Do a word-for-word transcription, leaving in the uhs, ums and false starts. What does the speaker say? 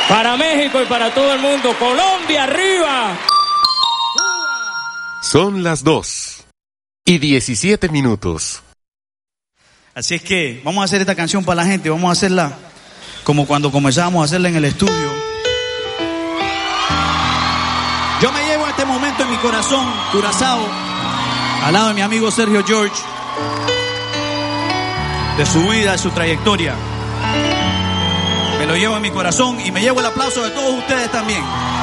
Para México y para todo el mundo. Colombia, arriba. Son las dos y diecisiete minutos. Así es que vamos a hacer esta canción para la gente. Vamos a hacerla como cuando comenzamos a hacerla en el estudio. Yo me llevo este momento en mi corazón, Curazao, al lado de mi amigo Sergio George, de su vida, de su trayectoria. Me lo llevo en mi corazón y me llevo el aplauso de todos ustedes también.